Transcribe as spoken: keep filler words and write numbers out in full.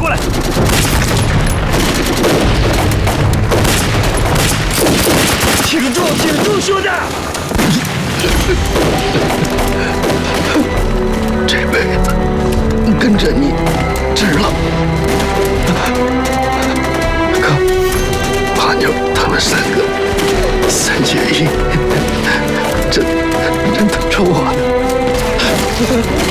过来！挺住，挺住，兄弟！ 这辈子跟着你值了。可怕妞他们三个三缺一，真真的抽我了。